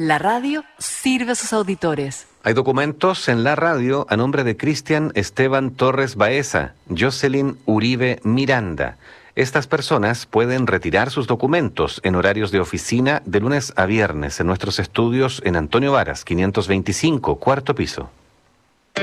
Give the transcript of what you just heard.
La radio sirve a sus auditores. Hay documentos en la radio a nombre de Cristian Esteban Torres Baeza, Jocelyn Uribe Miranda. Estas personas pueden retirar sus documentos en horarios de oficina de lunes a viernes en nuestros estudios en Antonio Varas, 525, cuarto piso.